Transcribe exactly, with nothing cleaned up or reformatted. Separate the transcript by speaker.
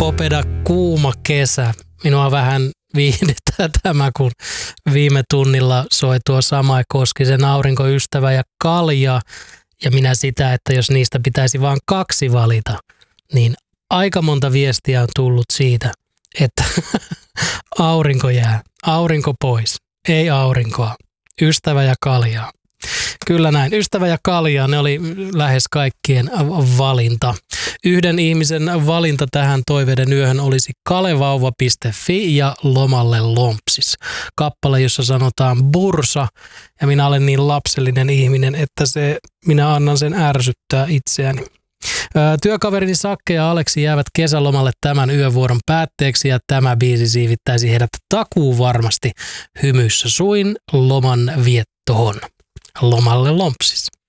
Speaker 1: Popeda kuuma kesä. Minua vähän viihdyttää tämä, kun viime tunnilla soi tuo Samai Koskisen Aurinkoystävä ja Kalja. Ja minä sitä, että jos niistä pitäisi vain kaksi valita, niin aika monta viestiä on tullut siitä, että aurinko jää, aurinko pois, ei aurinkoa, ystävä ja kaljaa. Kyllä näin, ystävä ja kaljaa, ne oli lähes kaikkien valinta. Yhden ihmisen valinta tähän toiveiden yöhön olisi kalevauva piste fi ja Lomalle Lompsis. Kappale, jossa sanotaan bursa, ja minä olen niin lapsellinen ihminen, että se, minä annan sen ärsyttää itseäni. Työkaverini Sakke ja Aleksi jäävät kesälomalle tämän yövuoron päätteeksi ja tämä biisi siivittäisi heidät takuu varmasti hymyssä suin loman viettohon. Lomalle Lompsis.